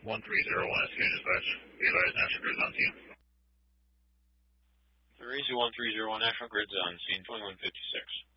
1301 SK dispatch. Be advised, National Grid's on scene. Raise 1301 National Grid's on scene 2156.